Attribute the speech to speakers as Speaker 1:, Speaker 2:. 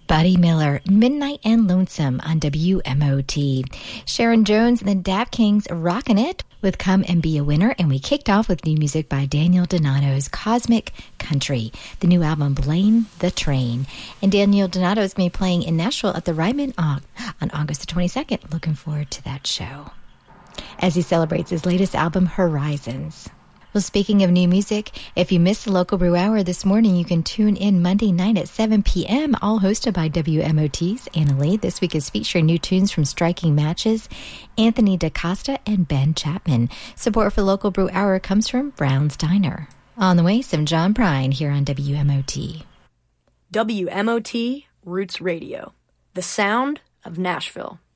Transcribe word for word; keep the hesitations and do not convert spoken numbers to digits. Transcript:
Speaker 1: Buddy Miller, Midnight and Lonesome on W M O T. Sharon Jones and the Dap Kings rocking it with Come and Be a Winner, and we kicked off with new music by Daniel Donato's Cosmic Country, the new album Blame the Train. And Daniel Donato is going to be playing in Nashville at the Ryman on August the twenty-second. Looking forward to that show as he celebrates his latest album, Horizons. Well, speaking of new music, if you missed the Local Brew Hour this morning, you can tune in Monday night at seven p.m., all hosted by W M O T's Anna Lee. This week is featuring new tunes from Striking Matches, Anthony DaCosta, and Ben Chapman. Support for Local Brew Hour comes from Brown's Diner. On the way, some John Prine here on W M O T.
Speaker 2: W M O T Roots Radio, the sound of Nashville.